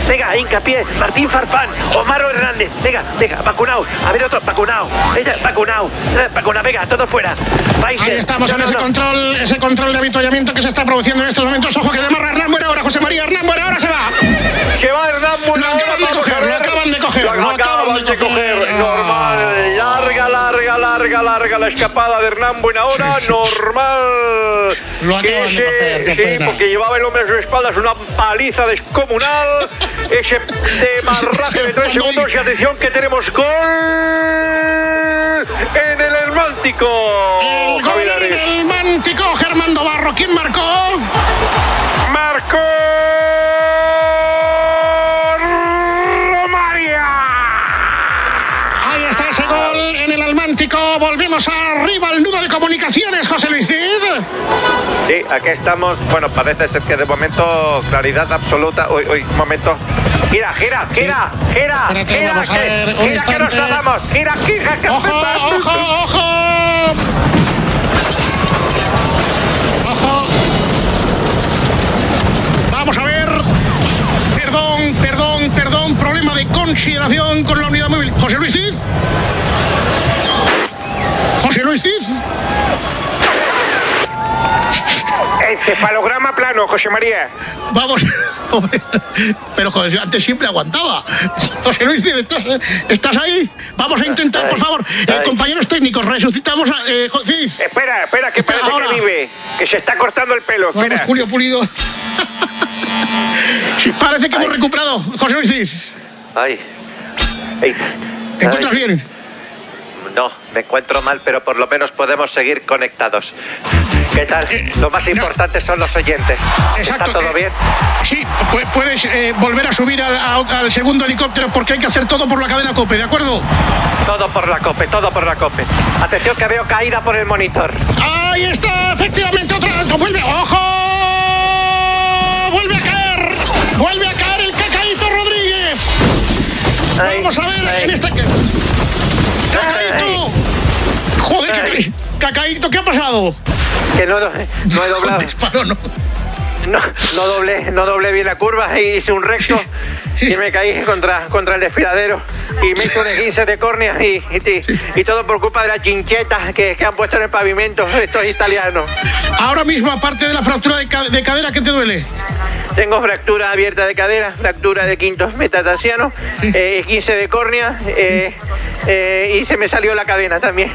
Venga, hincapié, Martín Farfán, Omar Hernández. Venga, vacunaos. A ver, otro, vacunado. Vacunado. Venga, todo fuera. Ahí estamos en ese control de avituallamiento que se está produciendo en estos momentos. Ojo que demarra Hernán Buenahora, José María Hernán Buenahora se va. Que va Hernán Buenahora. Lo acaban de coger. Normal. Larga la escapada de Hernán Buenahora. Sí. Normal. Lo acaban de coger, qué pena. Porque llevaba el hombre a sus espaldas una paliza descomunal. Ese demarraje de 3 segundos. Y atención que tenemos gol en el Hermántico. El gol en el Hermántico, Germán Dobarro. ¿Quién marcó? Marcó Romaria. Ahí está ese gol en el Hermántico. Volvemos arriba al nudo de comunicaciones, José Luis Cid. Sí, aquí estamos. Bueno, parece ser que de momento claridad absoluta. Uy, un momento. Gira. Espérate, vamos a ver, un gira instante. que nos tratamos. Gira. Ojo. Vamos a ver. Perdón. Problema de consideración con la unidad móvil. José Luis Cid. Encefalograma plano, José María. Vamos, hombre, pero joder, antes siempre aguantaba. José Luis, ¿estás ahí? Vamos a intentar, por favor. Compañeros técnicos, resucitamos a... Cid. Espera, que parece ahora. que vive. Que se está cortando el pelo, espera. Vamos, Julio Pulido. Sí, parece que hemos recuperado. José Luis Cid. ¿Te encuentras bien? No, me encuentro mal, pero por lo menos podemos seguir conectados. ¿Qué tal? Lo más importante son los oyentes. Exacto. ¿Está todo bien? Sí, puedes volver a subir al segundo helicóptero porque hay que hacer todo por la cadena COPE, ¿de acuerdo? Todo por la COPE. Atención que veo caída por el monitor. Ahí está, efectivamente, otra. ¡Vuelve! ¡Ojo! ¡Vuelve a caer el Cacaíto Rodríguez! Vamos a ver en este... ¡Cacaíto! Joder, Cacaíto, ¿qué ha pasado? Que no he doblado. Disparo, ¿no? No doblé bien la curva y hice un recto y me caí contra el desfiladero y me hice un esguince de córnea y todo por culpa de la chincheta que han puesto en el pavimento estos italianos. Ahora mismo, aparte de la fractura de cadera, ¿qué te duele? Tengo fractura abierta de cadera, fractura de quinto metatarsiano, esguince de córnea y se me salió la cadena también.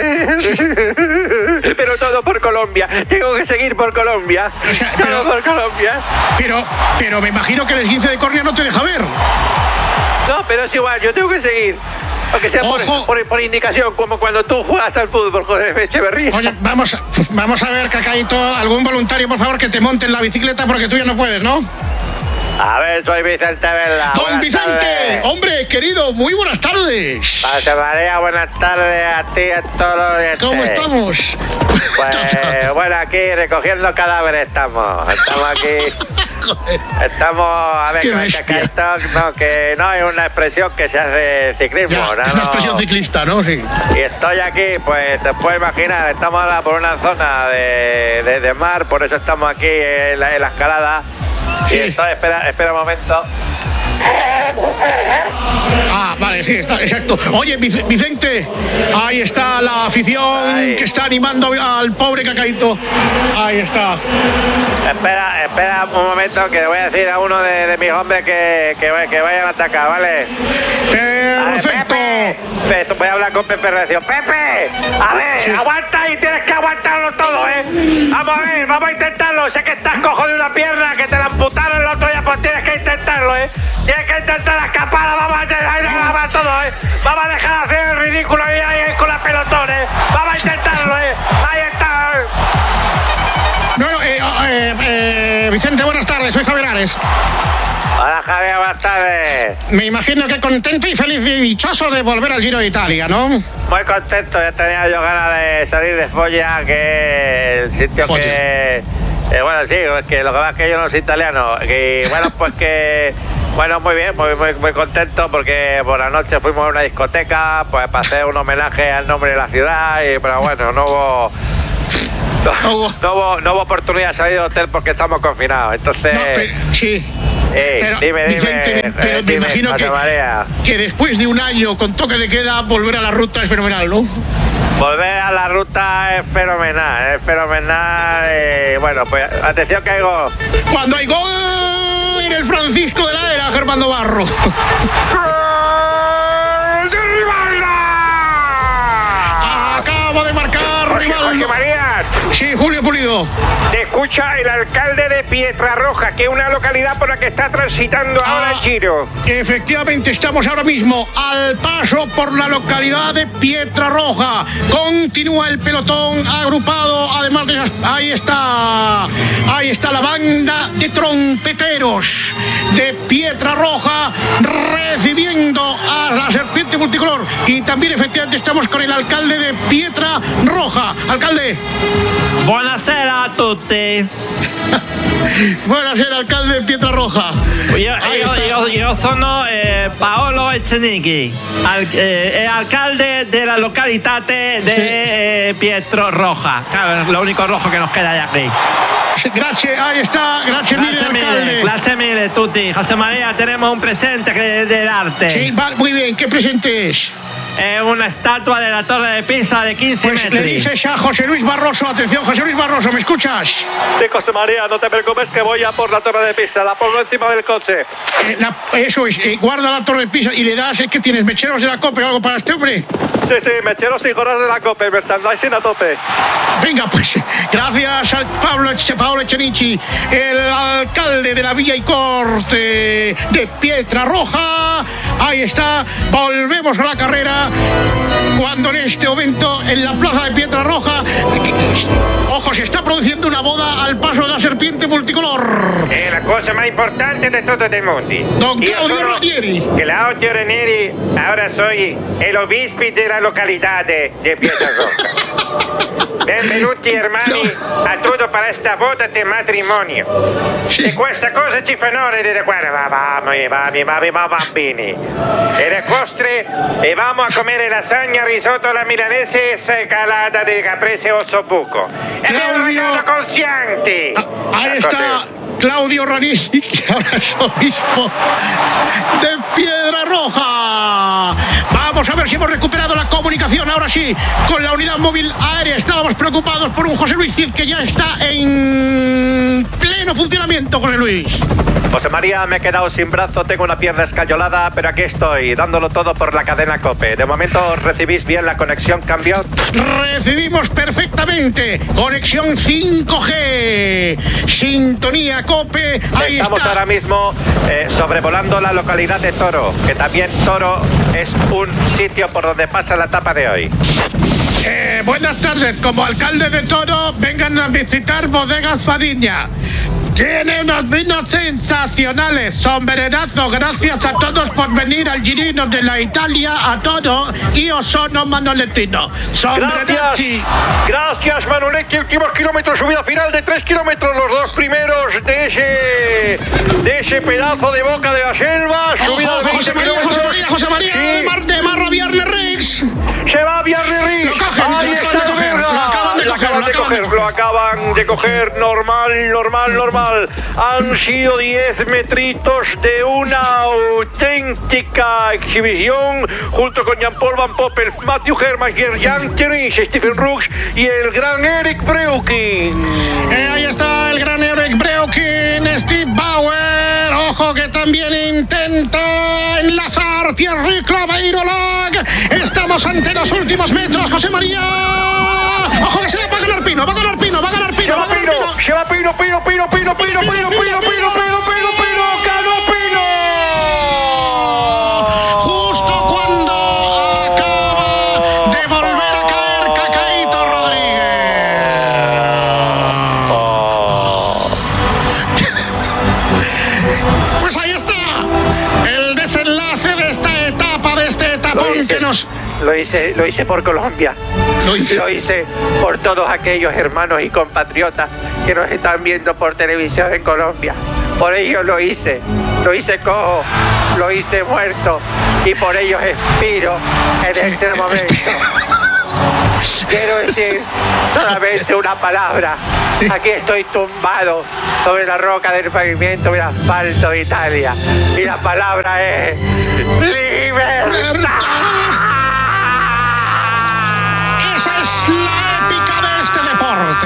Pero todo por Colombia. Tengo que seguir por Colombia. O sea, todo por Colombia. Pero me imagino que el esguince de córnea no te deja ver. No, pero es igual, yo tengo que seguir. Aunque sea por indicación, como cuando tú juegas al fútbol, José Echeverría. Oye, vamos a ver, Cacaíto, algún voluntario, por favor, que te monte en la bicicleta porque tú ya no puedes, ¿no? A ver, soy Vicente Vela. ¡Don Vicente! Tardes. Hombre, querido, muy buenas tardes. José María, buenas tardes a ti y a todos los oyentes. ¿Cómo estamos? Pues bueno, aquí recogiendo cadáveres estamos aquí. Estamos, a ver, que no es una expresión que se hace en ciclismo. Ya, es una expresión ciclista, ¿no? Sí. Y estoy aquí, pues te puedes imaginar, estamos ahora por una zona de mar, por eso estamos aquí en la escalada. Sí. Y estoy, espera un momento. Ah, vale, sí, está, exacto. Oye, Vicente, ahí está la afición que está animando al pobre Cacaíto. Ahí está. Espera un momento que le voy a decir a uno de mis hombres que vayan a atacar, ¿vale? Perfecto. Pepe, voy a hablar con Pepe Recio. ¡Pepe! A ver, sí. Aguanta y tienes que aguantarlo todo, ¿eh? Vamos a ver, vamos a intentarlo. Sé que estás cojo de una pierna, que te la amputaron el otro día, pues tienes que intentarlo, ¿eh? Tienes que intentar la escapada, vamos a todo, ¿eh? Vamos a dejar de hacer el ridículo ahí con la pelotón, ¿eh? Vamos a intentarlo, ¿eh? Ahí está. No, Vicente, buenas tardes, soy Javier Ares. Hola, Javier, buenas tardes. Me imagino que contento y feliz y dichoso de volver al Giro de Italia, ¿no? Muy contento, ya tenía yo ganas de salir de Foggia, que el sitio Foggia. Que... bueno, sí, es que lo que pasa es que yo no soy italiano. Y bueno, pues que... Bueno, muy bien, muy contento porque por la noche fuimos a una discoteca pues para hacer un homenaje al nombre de la ciudad, pero bueno, no hubo oportunidad de salir del hotel porque estamos confinados, entonces... No, sí. Dime. Vicente, pero me imagino que después de un año con toque de queda, volver a la ruta es fenomenal, ¿no? Volver a la ruta es fenomenal. Bueno, pues atención que hay gol. Cuando hay gol en el Francisco de la Era, Germán Barro. ¡Gol de Rivalda! Acaba de marcar Rivaldo. María. Sí, Julio Pulido. Te escucha el alcalde de Pietrarroja, que es una localidad por la que está transitando ahora el Giro. Efectivamente, estamos ahora mismo al paso por la localidad de Pietrarroja. Continúa el pelotón agrupado, además de ahí está la banda de trompeteros de Pietrarroja recibiendo a la serpiente multicolor. Y también efectivamente estamos con el alcalde de Pietrarroja. Alcalde. Buonasera a tutti. Buonasera, alcalde de Pietrarroja. Io sono Paolo Echenique, alcalde de la località de Pietrarroja. Claro, lo único rojo que nos queda de aquí. Gracias, ahí está, gracias mille, alcalde. Gracias mille tutti. José María, tenemos un presente de darte. Sí, va, muy bien, ¿qué presente es? Una estatua de la Torre de Pisa de 15 metros. Pues le dices a José Luis Barroso, atención, José Luis Barroso, ¿me escuchas? Sí, José María, no te preocupes que voy a por la Torre de Pisa, la pongo encima del coche. Eso es, guarda la Torre de Pisa y le das, ¿qué tienes? ¿Mecheros de la COPE o algo para este hombre? Sí, mecheros y gorras de la COPE, merchandising a tope. Venga, pues, gracias a Paolo Echenique, el alcalde de la Villa y Corte de Pietrarroja. Ahí está, volvemos a la carrera. Cuando en este momento en la plaza de Pietrarroja, ojo, se está produciendo una boda al paso de la serpiente multicolor. La cosa más importante de todo el mundo. Don Claudio Ranieri. Claudio Ranieri, ahora soy el obispo de la localidad de Pietrarroja. Benvenuti hermani a tutto para esta boda de matrimonio. Sí. E questa cosa ci fa onore di guarda, vamos bambini. E le costre e vamos a comer lasagna, risotto alla milanese e scalata di caprese ossobuco. E un regalo con Cianti. Ahí está Claudio Ranieri, que ahora es obispo de Pietrarroja. Vamos a ver si hemos recuperado la comunicación, ahora sí, con la unidad móvil aérea. Estábamos preocupados por un José Luis Cid que ya está en pleno funcionamiento, José Luis. José María, me he quedado sin brazo, tengo una pierna escayolada, pero aquí estoy, dándolo todo por la cadena COPE. De momento, ¿recibís bien la conexión, cambio? Recibimos perfectamente. Conexión 5G. Sintonía COPE. Ahí estamos está. Ahora mismo sobrevolando la localidad de Toro, que también Toro es un sitio por donde pasa la etapa de hoy. Buenas tardes. Como alcalde de Toro, vengan a visitar Bodegas Fadiña. Tiene unos vinos sensacionales, sombrenazo, gracias a todos por venir al Girino de la Italia a Toro. Io sono Manolettino. Gracias Manoletti, últimos kilómetros, subida final de 3 kilómetros, los dos primeros de ese pedazo de boca de la selva, subida de 20 kilómetros. José María, sí. de Marra Viernes Rex. Se va a Viernes Rex. Lo acaban de coger, normal. Han sido 10 metritos de una auténtica exhibición, junto con Jean-Paul Van Poppel, Matthew Hermansson, Jan Thierry, Stephen Rooks y el gran Eric Breuking. Ahí está el gran Eric Breuking, Steve Bauer. Ojo que también intenta enlazar Thierry Claveiro-Lag. Estamos ante los últimos metros, José María. Ojo que se le va a ganar Pino, va a ganar Pino. Se va Pino, ganó Pino. Justo cuando acaba de volver a caer Cacaíto Rodríguez. Pues ahí está el desenlace de esta etapa, de este etapón que nos... Lo hice por Colombia. Lo hice por todos aquellos hermanos y compatriotas que nos están viendo por televisión en Colombia. Por ellos lo hice cojo, lo hice muerto y por ellos expiro en este momento. quiero decir solamente una palabra. Sí. Aquí estoy tumbado sobre la roca del pavimento, el asfalto de Italia. Y la palabra es libertad. Esa es la épica de este deporte.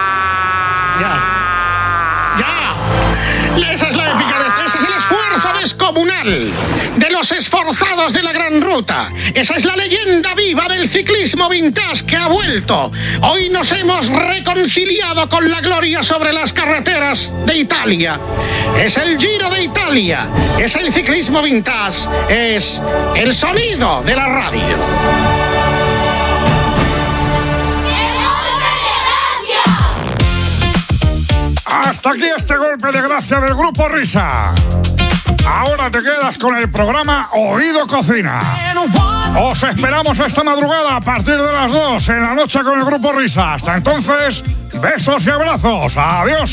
Ya. Esa es la épica de este. Ese es el esfuerzo descomunal de los esforzados de la Gran Ruta. Esa es la leyenda viva del ciclismo vintage que ha vuelto. Hoy nos hemos reconciliado con la gloria sobre las carreteras de Italia. Es el Giro de Italia. Es el ciclismo vintage. Es el sonido de la radio. Hasta aquí este golpe de gracia del Grupo Risa. Ahora te quedas con el programa Oído Cocina. Os esperamos esta madrugada a partir de las 2 en la noche con el Grupo Risa. Hasta entonces, besos y abrazos. Adiós.